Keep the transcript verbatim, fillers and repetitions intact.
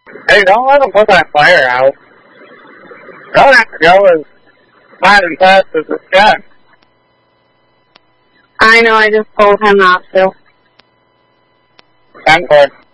Hey, don't let them put that fire out. Don't have to go as hot and fast as it can. I know, I just told him not to. ten four.